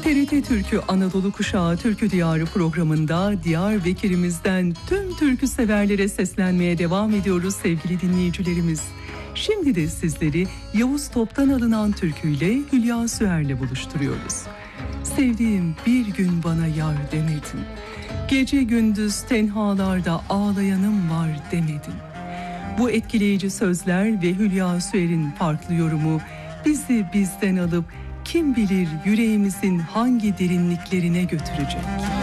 TRT Türkü Anadolu Kuşağı Türkü Diyarı programında Diyarbakır'ımızdan tüm türkü severlere seslenmeye devam ediyoruz sevgili dinleyicilerimiz. Şimdi de sizleri Yavuz Top'tan alınan türküyle Hülya Süer'le buluşturuyoruz. Sevdiğim bir gün bana yar demedin, gece gündüz tenhalarda ağlayanım var demedin. Bu etkileyici sözler ve Hülya Süer'in farklı yorumu bizi bizden alıp kim bilir yüreğimizin hangi derinliklerine götürecek.